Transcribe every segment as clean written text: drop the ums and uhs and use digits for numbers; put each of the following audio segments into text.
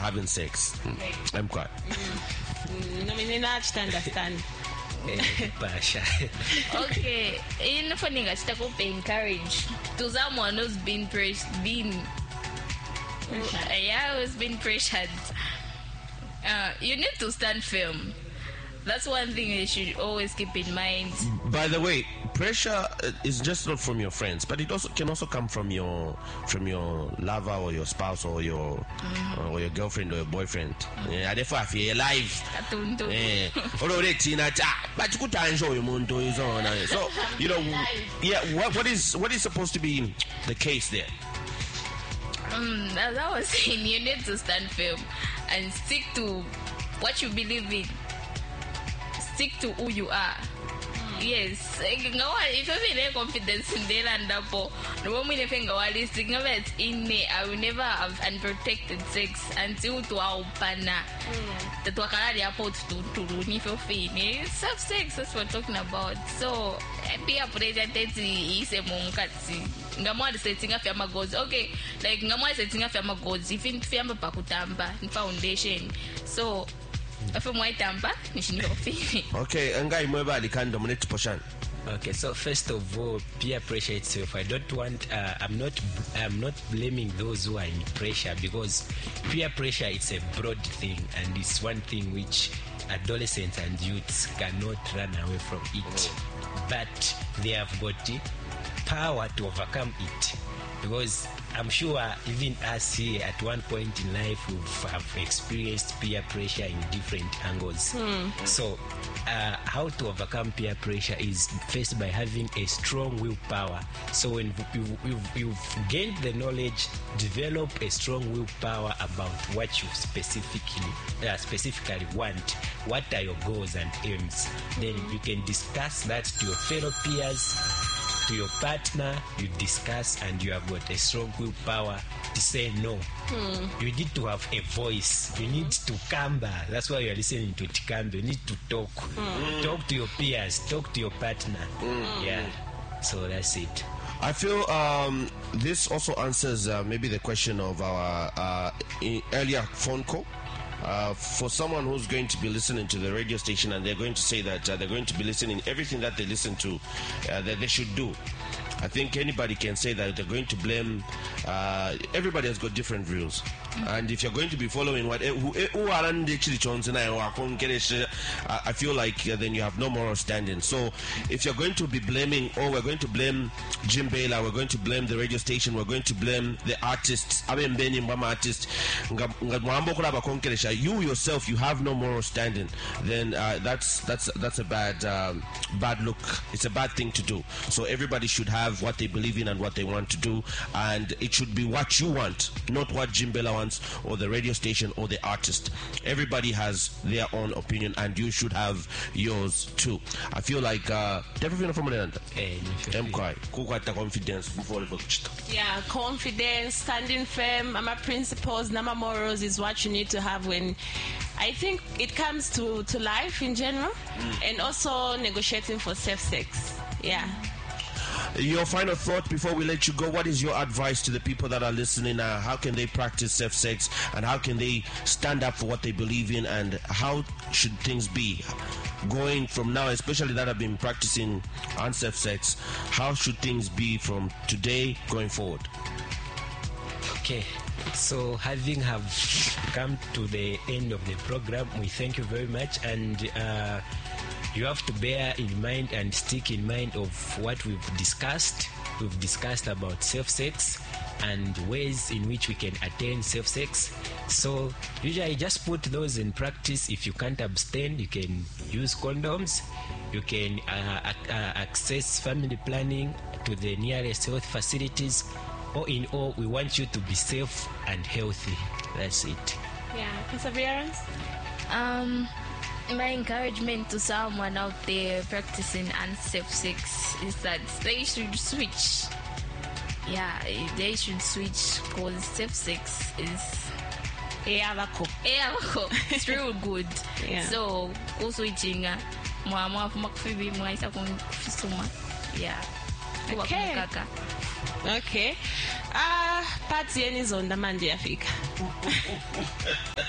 having sex. I'm quiet. No, me not understand. Okay, in funny, I start up encourage to someone who's been pressured. Who's been pressured. You need to stand firm. That's one thing you should always keep in mind. By the way, pressure is just not from your friends, but it also can come from your lover or your spouse or your girlfriend or your boyfriend. Yeah, therefore I feel alive. So what is supposed to be the case there? As I was saying, you need to stand firm and stick to what you believe in. Stick to who you are. Yes, if you have confidence in the land, I will never have unprotected sex until to our partner. That we can report to self sex. That's what we're talking about. So, be appreciated is a monkatsi. Ngamwa setting up your goals. Okay, like ngamwa setting up your goals. If you fiamba pakutamba in foundation, so. Okay, okay, so first of all, peer pressure itself, I'm not blaming those who are in pressure, because peer pressure is a broad thing, and it's one thing which adolescents and youths cannot run away from it, but they have got the power to overcome it, because I'm sure even us here at one point in life we have experienced peer pressure in different angles. So how to overcome peer pressure is first by having a strong willpower. So when you've gained the knowledge, develop a strong willpower about what you specifically want. What are your goals and aims? Then you can discuss that to your fellow peers, to your partner. You discuss, and you have got a strong willpower to say no. You need to have a voice. You need to camber. That's why you are listening to Tikambe. You need to talk. Talk to your peers. Talk to your partner. Yeah. So that's it. I feel this also answers maybe the question of our earlier phone call. For someone who's going to be listening to the radio station and they're going to say that they're going to be listening everything that they listen to that they should do, I think anybody can say that they're going to blame. Everybody has got different rules, and if you're going to be following what I feel like then you have no moral standing. So if you're going to be blaming, we're going to blame Jim Baylor, we're going to blame the radio station, we're going to blame the artists, you yourself, you have no moral standing, then that's a bad look. It's a bad thing to do. So everybody should have what they believe in and what they want to do, and it should be what you want, not what Jim Bella wants or the radio station or the artist. Everybody has their own opinion, and you should have yours too. I feel like confidence. Yeah, confidence, standing firm, my principles, my morals is what you need to have when I think it comes to life in general, and also negotiating for safe sex. Yeah. Your final thought before we let you go, what is your advice to the people that are listening? How can they practice safe sex, and how can they stand up for what they believe in, and how should things be going from now, especially that have been practicing unsafe sex? How should things be from today going forward? Okay, so having come to the end of the program, we thank you very much, and you have to bear in mind and stick in mind of what we've discussed. We've discussed about safe sex and ways in which we can attain safe sex. So usually just put those in practice. If you can't abstain, you can use condoms. You can access family planning to the nearest health facilities. All in all, we want you to be safe and healthy. That's it. Yeah, perseverance. My encouragement to someone out there practicing unsafe sex is that they should switch. Yeah, they should switch, because safe sex is it's real good. Yeah. So go switching. Yeah. Okay. Party yeni zonda manje yafika.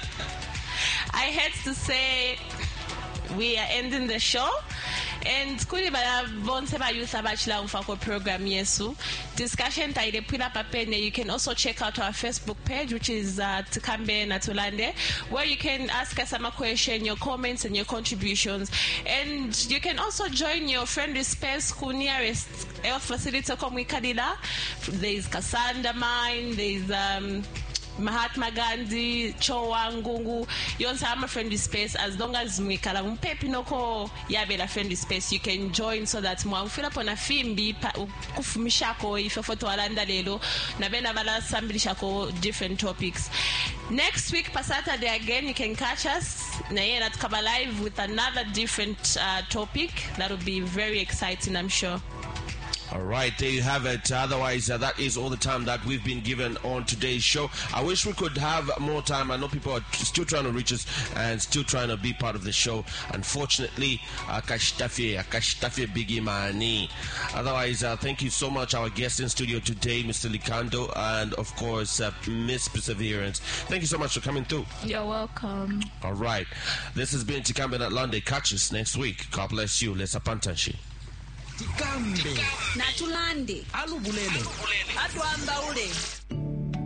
I had to say we are ending the show. And kuli bonse ba youth abachila umfako program yesu discussion taide pila papene. You can also check out our Facebook page, which is Tikambe Natulande, where you can ask us some question, your comments and your contributions. And you can also join your friendly space ku nearest health facility Komwikadila. There is Kasanda Mine, there is Mahatma Gandhi, Chowa, Ngungu, yonse ama friendly space. As long as mwikala mpepi noko yabela friendly space, you can join so that mwamfila pona fimbi kufumishako ifefoto alanda lelo na bena bala sambilishako different topics. Next week pa Saturday again you can catch us na yena tukaba live with another different topic that will be very exciting, I'm sure. All right, there you have it. Otherwise, that is all the time that we've been given on today's show. I wish we could have more time. I know people are still trying to reach us and still trying to be part of the show. Unfortunately, akashtafe bigi mani. Otherwise, thank you so much, our guest in studio today, Mr. Likando, and of course, Miss Perseverance. Thank you so much for coming through. You're welcome. All right, this has been Tikambe Natulande. Catch us next week. God bless you. Let's Pantanshi. Tikambe Natulande alubulele atwamba ule.